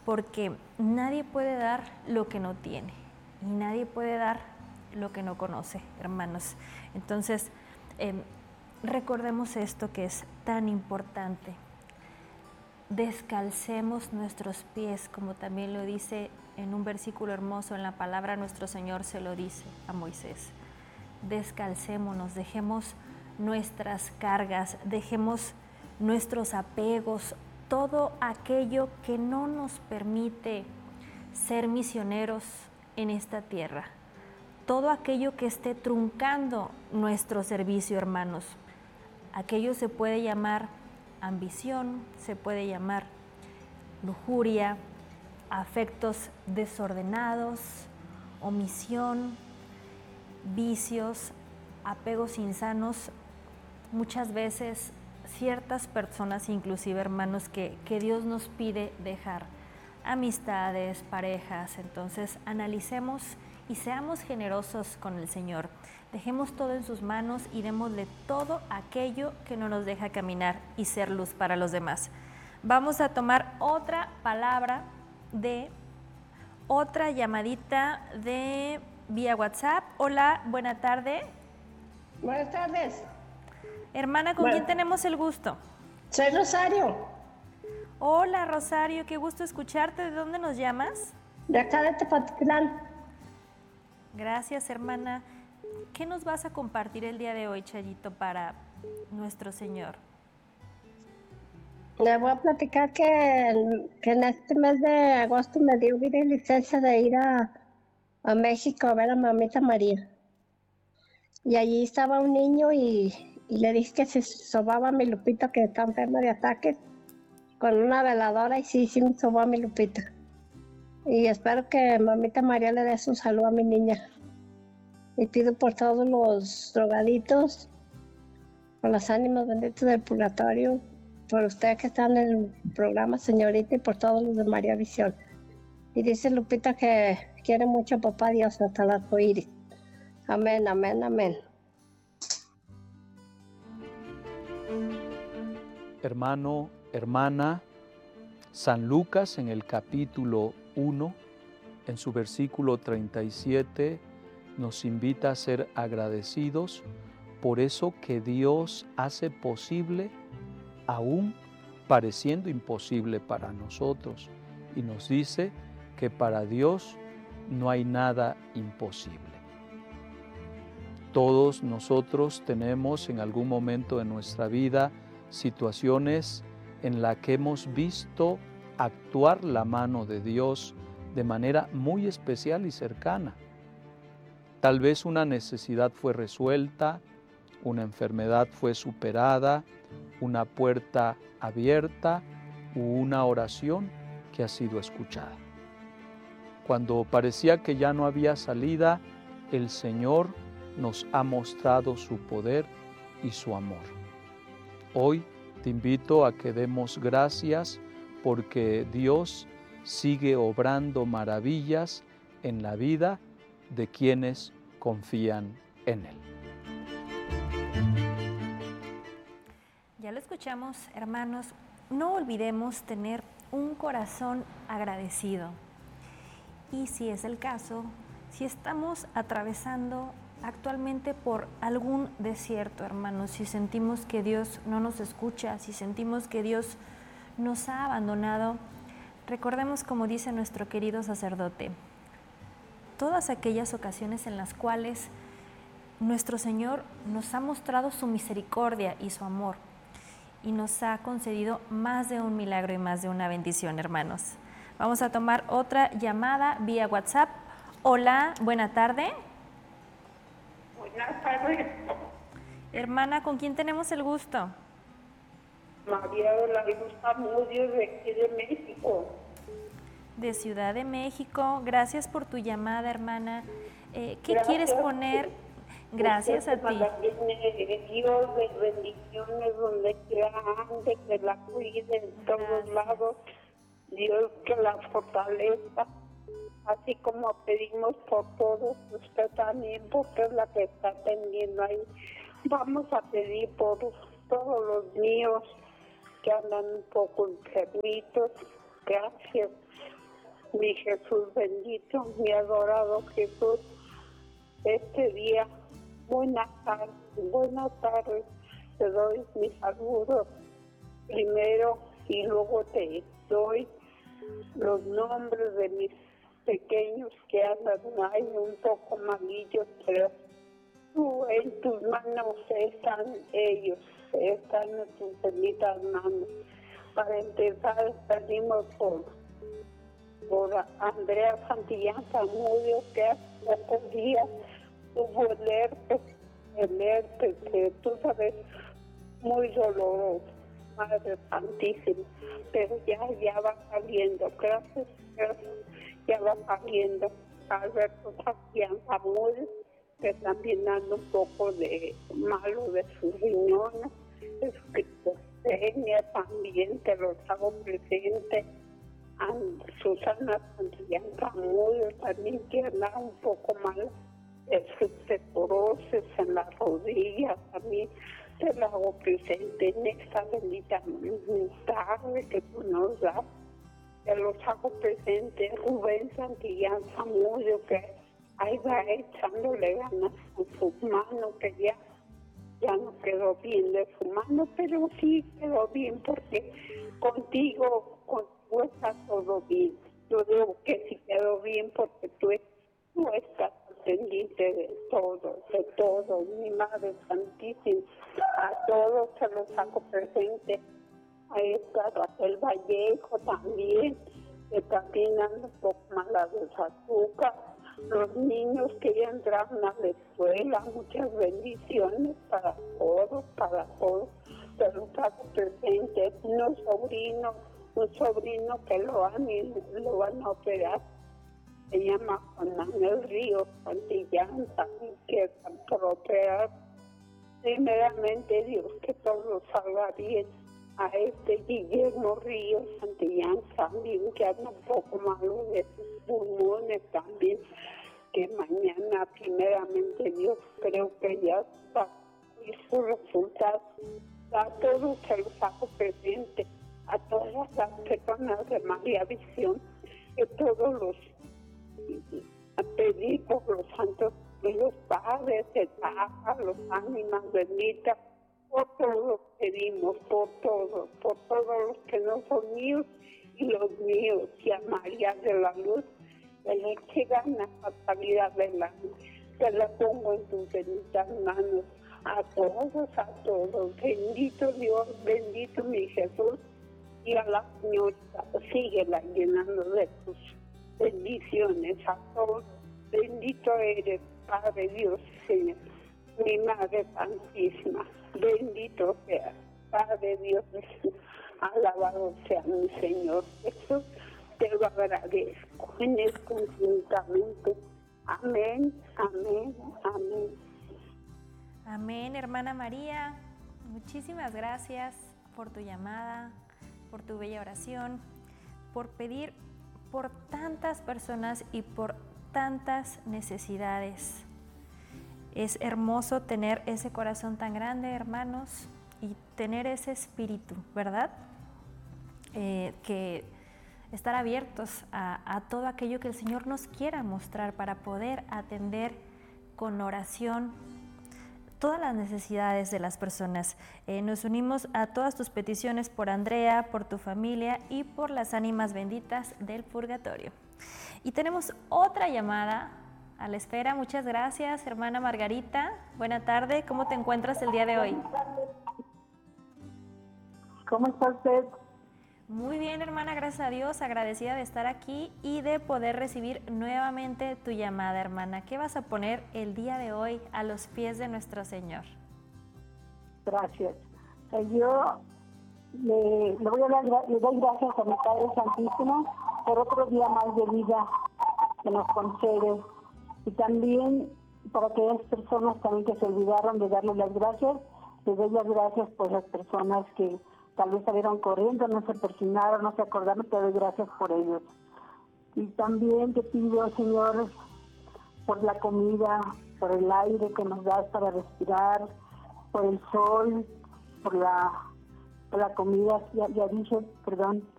porque nadie puede dar lo que no tiene y nadie puede dar lo que no conoce, hermanos. Entonces, recordemos esto que es tan importante. Descalcemos nuestros pies, como también lo dice en un versículo hermoso en la palabra, nuestro Señor se lo dice a Moisés. Descalcémonos, dejemos nuestras cargas, dejemos nuestros apegos, todo aquello que no nos permite ser misioneros en esta tierra, todo aquello que esté truncando nuestro servicio, hermanos. Aquello se puede llamar ambición, se puede llamar lujuria, afectos desordenados, omisión, vicios, apegos insanos. Muchas veces ciertas personas, inclusive hermanos, que Dios nos pide dejar, amistades, parejas. Entonces analicemos y seamos generosos con el Señor. Dejemos todo en sus manos y démosle todo aquello que no nos deja caminar y ser luz para los demás. Vamos a tomar otra palabra de otra llamadita de vía WhatsApp. Hola, buena tarde. Buenas tardes. Hermana, ¿con quién tenemos el gusto? Soy Rosario. Hola, Rosario, qué gusto escucharte. ¿De dónde nos llamas? De acá de Tepatitlán. Gracias, hermana. ¿Qué nos vas a compartir el día de hoy, Chayito, para nuestro Señor? Le voy a platicar que en este mes de agosto me dio licencia de ir a México a ver a Mamita María. Y allí estaba un niño y le dije que se sobaba a mi Lupita, que está enferma de ataques, con una veladora, y sí me sobó a mi Lupita. Y espero que Mamita María le dé su salud a mi niña. Y pido por todos los drogaditos, por los ánimas benditos del purgatorio, por usted que está en el programa, señorita, y por todos los de María Visión. Y dice Lupita que quiere mucho a Papá Dios hasta el arco iris. Amén, amén, amén. Hermano, hermana, San Lucas en el capítulo 1, en su versículo 37, nos invita a ser agradecidos por eso que Dios hace posible, aún pareciendo imposible para nosotros. Y nos dice que para Dios no hay nada imposible. Todos nosotros tenemos en algún momento de nuestra vida situaciones en las que hemos visto actuar la mano de Dios de manera muy especial y cercana. Tal vez una necesidad fue resuelta, una enfermedad fue superada, una puerta abierta u una oración que ha sido escuchada. Cuando parecía que ya no había salida, el Señor nos ha mostrado su poder y su amor. Hoy te invito a que demos gracias porque Dios sigue obrando maravillas en la vida de quienes confían en Él. Ya lo escuchamos, hermanos. No olvidemos tener un corazón agradecido. Y si es el caso, si estamos atravesando actualmente por algún desierto, hermanos, si sentimos que Dios no nos escucha, si sentimos que Dios nos ha abandonado, recordemos, como dice nuestro querido sacerdote, todas aquellas ocasiones en las cuales nuestro Señor nos ha mostrado su misericordia y su amor y nos ha concedido más de un milagro y más de una bendición, hermanos. Vamos a tomar otra llamada vía WhatsApp. Hola, buena tarde. Buenas tardes. Hermana, ¿con quién tenemos el gusto? María de la Gusta Mudio, de aquí de México. De Ciudad de México. Gracias por tu llamada, hermana. ¿Qué Gracias. quieres poner? Gracias a ti. Dios de bendiciones donde quiera ande, que la cuide en todos lados. Dios que la fortalezca. Así como pedimos por todos, usted también, porque es la que está atendiendo ahí. Vamos a pedir por todos los míos que andan un poco enfermitos. Gracias. mi Jesús bendito, mi adorado Jesús, este día, buenas tardes, te doy mis saludos primero y luego te doy los nombres de mis pequeños que andan ahí un poco malillos, pero tú en tus manos están ellos, están en tus benditas manos. Para empezar, pedimos por Andrea Santillán Zamudio, que hace pocos días tuvo el herpes, que tú sabes, muy doloroso, Madre Santísima, pero ya va saliendo, gracias, ya va saliendo. Alberto Santillán Zamudio, que también anda un poco de malo de sus riñones, esquizofrenia también, te los hago presente. Susana Santillán Zamudio también, que anda un poco mal de osteoporosis en las rodillas, también te la hago presente en esta bendita tarde que tú nos das. Te los hago presente. Rubén Santillán Zamudio, que ahí va echándole ganas con su mano, que ya no quedó bien de su mano, pero sí quedó bien porque contigo está todo bien. Yo digo que sí quedó bien porque tú estás pendiente de todo, mi Madre Santísima. A todos se los hago presente. Ahí está Raquel Vallejo también, que también anda un poco mala de azúcar. Los niños que ya entraron a la escuela, muchas bendiciones para todos. Se los hago presente. Un sobrino que lo van a operar, se llama Juan Manuel Ríos Santillán, también que están por operar. Primeramente Dios, que todo salga bien. A Guillermo Ríos Santillán también, que anda un poco malo de sus pulmones también, que mañana primeramente Dios creo que ya va a ver sus resultados. A todos se los hago presente, a todas las personas de María Visión, que todos los pedir por los santos, los padres, etapas, los ánimas benditas, por todos pedimos, por todos los que no son míos y los míos, y a María de la Luz, que le llegan la fatalidad del alma, te la pongo en tus benditas manos, a todos, bendito Dios, bendito mi Jesús, y a la señorita, síguela llenando de tus bendiciones a todos, bendito eres, Padre Dios, Señor, mi Madre Santísima, bendito sea, Padre Dios, alabado sea mi Señor Jesús, te lo agradezco en el conjuntamente. Amén, amén, amén. Amén, hermana María. Muchísimas gracias por tu llamada, por tu bella oración, por pedir por tantas personas y por tantas necesidades. Es hermoso tener ese corazón tan grande, hermanos, y tener ese espíritu, ¿verdad? Que estar abiertos a todo aquello que el Señor nos quiera mostrar para poder atender con oración todas las necesidades de las personas. Nos unimos a todas tus peticiones por Andrea, por tu familia y por las ánimas benditas del purgatorio. Y tenemos otra llamada a la espera. Muchas gracias, hermana Margarita. Buena tarde. ¿Cómo te encuentras el día de hoy? ¿Cómo está usted? Muy bien, hermana, gracias a Dios, agradecida de estar aquí y de poder recibir nuevamente tu llamada, hermana. ¿Qué vas a poner el día de hoy a los pies de nuestro Señor? Gracias. Yo le doy gracias a mi Padre Santísimo por otro día más de vida que nos concede. Y también para aquellas personas también que se olvidaron de darle las gracias, les doy las gracias por las personas que tal vez salieron corriendo, no se persinaron, no se acordaron, te doy gracias por ellos. Y también te pido, Señor, por la comida, por el aire que nos das para respirar, por el sol, por la comida, ya dije, perdón,